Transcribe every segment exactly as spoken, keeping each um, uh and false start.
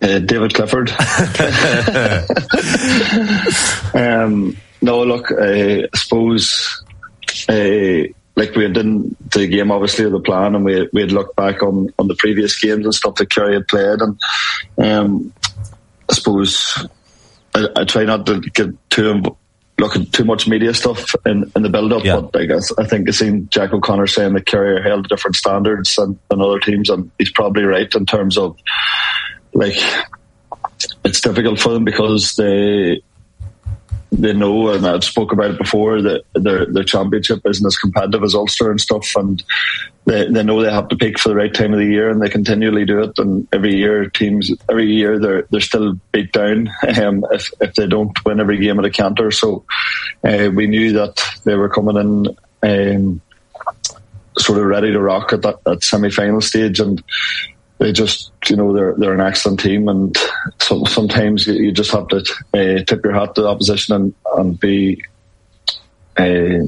Uh, David Clifford. um, no, look, uh, I suppose, uh, like we had done the game, obviously, of the plan, and we we had looked back on, on the previous games and stuff that Kerry had played, and um, I suppose I, I try not to get too look at too much media stuff in, in the build-up, yeah. but I guess I think I've seen Jack O'Connor saying that Kerry are held to different standards than, than other teams, and he's probably right in terms of, like, it's difficult for them because they they know, and I've spoke about it before, that their their championship isn't as competitive as Ulster and stuff, and they they know they have to peak for the right time of the year, and they continually do it. And every year, teams every year they're they're still beat down um, if if they don't win every game at a canter. So uh, we knew that they were coming in um, sort of ready to rock at that, that semi-final stage, and they just, you know, they're they're an excellent team, and so, sometimes you, you just have to uh, tip your hat to the opposition and, and be, uh,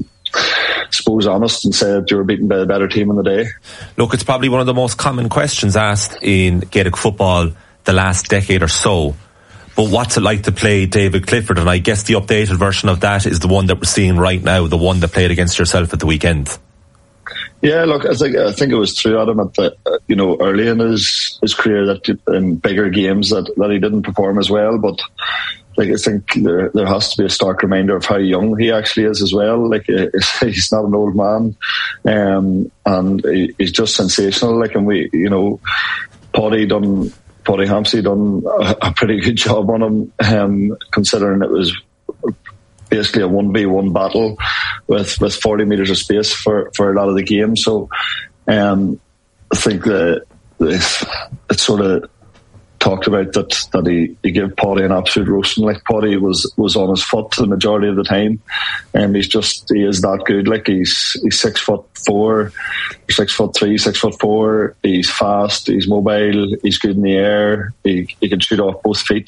I suppose, honest and say that you were beaten by a better team in the day. Look, it's probably one of the most common questions asked in Gaelic football the last decade or so. But what's it like to play David Clifford? And I guess the updated version of that is the one that we're seeing right now, the one that played against yourself at the weekend. Yeah, look, I think I think it was true, Adam, at the, uh, you know, early in his, his career that in bigger games that, that he didn't perform as well. But like, I think there there has to be a stark reminder of how young he actually is as well. Like, uh, he's not an old man, um, and he, he's just sensational. Like, and we, you know, Paddy done Paddy Hampsey done a, a pretty good job on him, um, considering it was basically a one v one battle with, with forty metres of space for, for a lot of the game. So um, I think that it's sort of talked about that that he, he gave Paddy an absolute roasting. Like, Paddy was, was on his foot the majority of the time, and he's just he is that good. Like, he's he's six foot four, six foot three, six foot four. He's fast, he's mobile, he's good in the air. He he can shoot off both feet.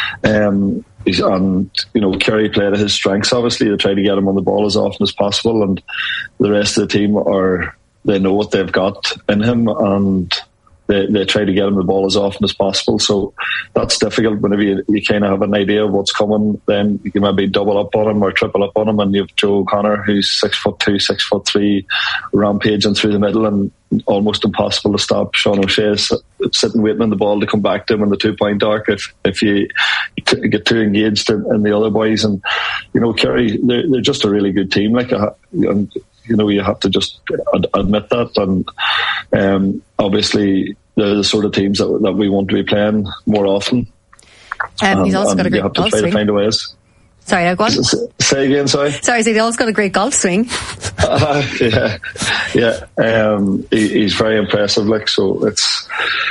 Um, He's, and, you know, Kerry played to his strengths, obviously, to try to get him on the ball as often as possible, and the rest of the team are, they know what they've got in him, and they, they try to get him the ball as often as possible. So that's difficult whenever you, you kind of have an idea of what's coming. Then you can maybe double up on him or triple up on him, and you have Joe O'Connor, who's six foot two, six foot three, rampaging through the middle, and almost impossible to stop. Sean O'Shea sitting waiting on the ball to come back to him in the two point arc if if you get too engaged in, in the other boys. And, you know, Kerry, they're, they're just a really good team. Like, and, you know, you have to just ad- admit that. And um, obviously, they're the sort of teams that, that we want to be playing more often. Um, and, he's also got a great you have to golf try swing. to find ways. Sorry, now go on. Say again, sorry. Sorry, he's also got a great golf swing. uh, yeah, yeah. Um, he, he's very impressive. Like, so it's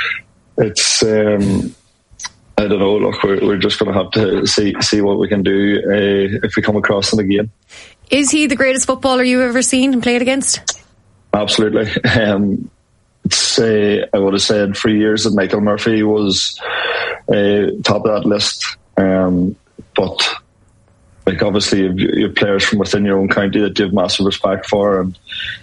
it's. Um, I don't know. Look, we're we're just going to have to see see what we can do uh, if we come across him again. Is he the greatest footballer you've ever seen and played against? Absolutely. Um, it's, uh, I would have said for years that Michael Murphy was uh, top of that list, um, but. Like, obviously, you have, you have players from within your own county that you have massive respect for, and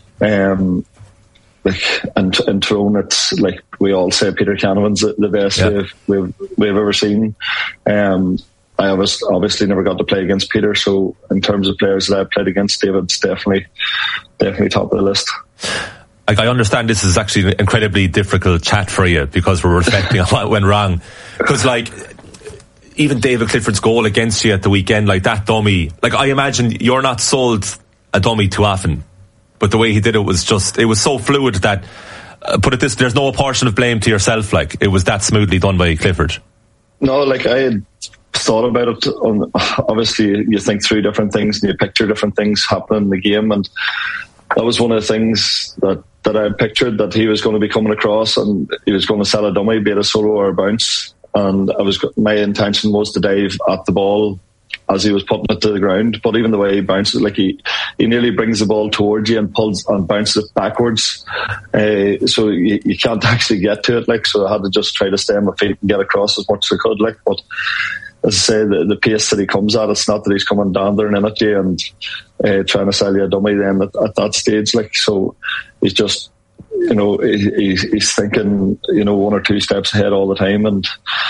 um, like, and in Tyrone, it's like we all say Peter Canavan's the, the best yeah. we've, we've we've ever seen. Um, I obviously, obviously never got to play against Peter, so in terms of players that I played against, David's definitely definitely top of the list. Like, I understand this is actually an incredibly difficult chat for you because we're reflecting on what went wrong. Because, like, even David Clifford's goal against you at the weekend, like that dummy, like, I imagine you're not sold a dummy too often, but the way he did it was just, it was so fluid that, uh, put it this, there's no portion of blame to yourself. Like, it was that smoothly done by Clifford. No, like, I had thought about it. On, obviously, you think through different things and you picture different things happening in the game, and that was one of the things that, that I pictured, that he was going to be coming across and he was going to sell a dummy, be it a solo or a bounce. And I was, my intention was to dive at the ball as he was putting it to the ground. But even the way he bounces, like he, he nearly brings the ball towards you and pulls and bounces it backwards. Uh, so you, you can't actually get to it. Like, so I had to just try to stay on my feet and get across as much as I could. Like, but as I say, the, the pace that he comes at, it's not that he's coming down there and in at you and uh, trying to sell you a dummy then at, at that stage. Like, so he's just, you know, he, he's thinking, you know, one or two steps ahead all the time, and